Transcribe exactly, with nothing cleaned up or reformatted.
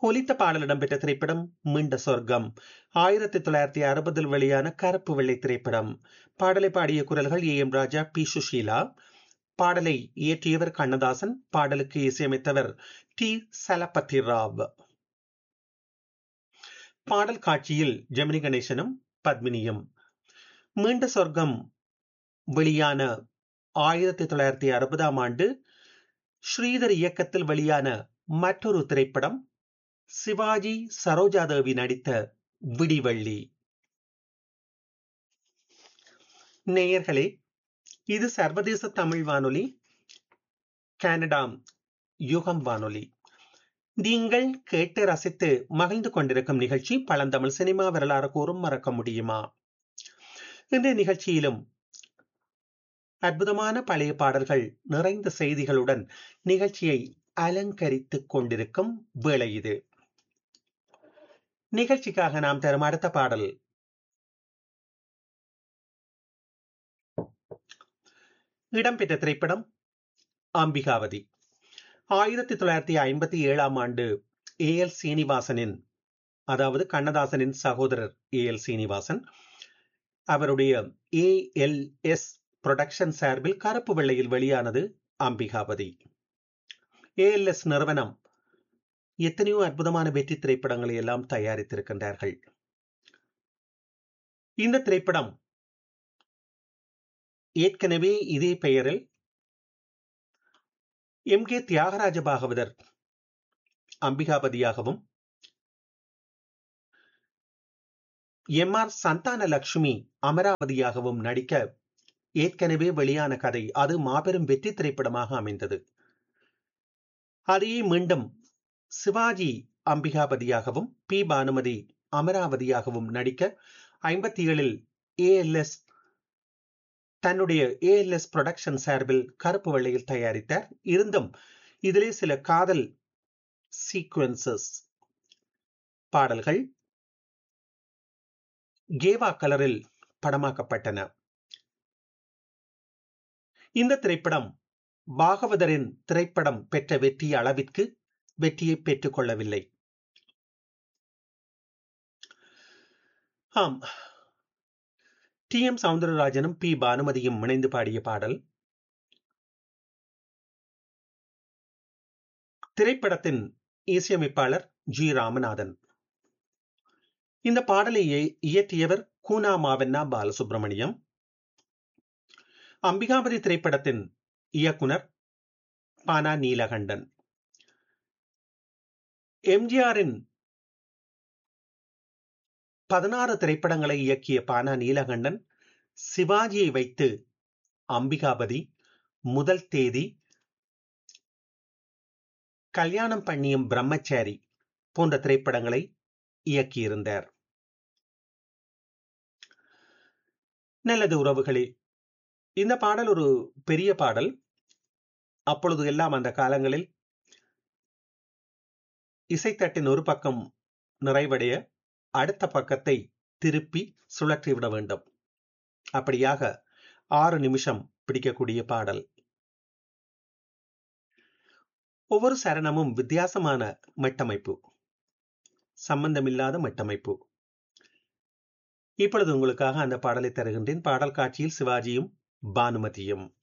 ஒலித்த பாடல் இடம்பெற்ற திரைப்படம் மீண்ட சொர்க்கம். ஆயிரத்தி தொள்ளாயிரத்தி அறுபதில் வெளியான கருப்பு வெள்ளை திரைப்படம். பாடலை பாடிய குரல்கள் A M Raja, B Sushila. பாடலை இயற்றியவர் கண்ணதாசன். பாடலுக்கு இசையமைத்தவர் டி சலபதி ராவ். பாடல் காட்சியில் ஜெமினி கணேசனும் பத்மினியும். மீண்ட சொர்க்கம் வெளியான ஆயிரத்தி தொள்ளாயிரத்தி அறுபதாம் ஆண்டு ஸ்ரீதர் இயக்கத்தில் வெளியான மற்றொரு திரைப்படம் சிவாஜி சரோஜாதேவி நடித்த விடிவள்ளி. நேயர்களே, இது சர்வதேச தமிழ் வானொலி, கனடா யுகம் வானொலி. நீங்கள் கேட்டு ரசித்து மகிழ்ந்து கொண்டிருக்கும் நிகழ்ச்சி பழந்தமிழ் சினிமா வரலாறு கூறும் மறக்க முடியுமா. இன்றைய நிகழ்ச்சியிலும் அற்புதமான பழைய பாடல்கள் நிறைந்த செய்திகளுடன் நிகழ்ச்சியை அலங்கரித்துக் கொண்டிருக்கும் வேளை இது. நிகழ்ச்சிக்காக நாம் தரும் அடுத்த பாடல் இடம்பெற்ற திரைப்படம் அம்பிகாவதி. ஆயிரத்தி தொள்ளாயிரத்தி ஐம்பத்தி ஏழாம் ஆண்டு ஏ எல் சீனிவாசனின், அதாவது கண்ணதாசனின் சகோதரர் ஏ எல் சீனிவாசன், அவருடைய ஏ எல் எஸ் புரொடக்ஷன் சார்பில் கருப்பு வெள்ளையில் வெளியானது அம்பிகாவதி. ஏ எல் எஸ் நிறுவனம் எத்தனையோ அற்புதமான வெற்றி திரைப்படங்களை எல்லாம் தயாரித்திருக்கின்றார்கள். இந்த திரைப்படம் ஏற்கனவே இதே பெயரில் M K Thyagaraja Bhagavathar அம்பிகாபதியாகவும், M R சந்தான லட்சுமி அமராவதியாகவும் நடிக்க ஏற்கனவே வெளியான கதை. அது மாபெரும் வெற்றி திரைப்படமாக அமைந்தது. அதையே மீண்டும் சிவாஜி அம்பிகாபதியாகவும் பி பானுமதி அமராவதியாகவும் நடிக்க ஐம்பத்தி ஏழில் ஏ எல் எஸ் தன்னுடைய ஏ எல் எஸ் புரொடக்ஷன் சார்பில் கருப்பு வெள்ளையில் தயாரித்தார். இருந்தும் இதிலே சில காதல் சீக்வன்சஸ் பாடல்கள் கேவா கலரில் படமாக்கப்பட்டன. இந்த திரைப்படம் பாகவதரின் திரைப்படம் பெற்ற வெற்றி அளவிற்கு வெற்றியை பெற்றுக் கொள்ளவில்லை. ஆம், டி எம் சவுந்தரராஜனும் பி பானுமதியும் இணைந்து பாடிய பாடல். திரைப்படத்தின் இசையமைப்பாளர் ஜி ராமநாதன். இந்த பாடலை இயற்றியவர் கூனா மாவண்ணா பாலசுப்ரமணியம். அம்பிகாபதி திரைப்படத்தின் இயக்குனர் பானா நீலகண்டன். எம்ஜிஆரின் பதினாறு திரைப்படங்களை இயக்கிய பானா நீலகண்டன் சிவாஜியை வைத்து அம்பிகாபதி, முதல் தேதி, கல்யாணம் பண்ணியும் பிரம்மச்சாரி போன்ற திரைப்படங்களை இயக்கியிருந்தார். நல்லது உறவுகளே, இந்த பாடல் ஒரு பெரிய பாடல். அப்பொழுது எல்லாம் அந்த காலங்களில் இசைத்தட்டின் ஒரு பக்கம் நிறைவடைய அடுத்த பக்கத்தை திருப்பி சுழற்றிவிட வேண்டும். அப்படியாக ஆறு நிமிஷம் பிடிக்கக்கூடிய பாடல். ஒவ்வொரு சரணமும் வித்தியாசமான மெட்டமைப்பு, சம்பந்தமில்லாத மெட்டமைப்பு. இப்பொழுது உங்களுக்காக அந்த பாடலை தருகின்றேன். பாடல் காட்சியில் சிவாஜியும் பானுமதியும்.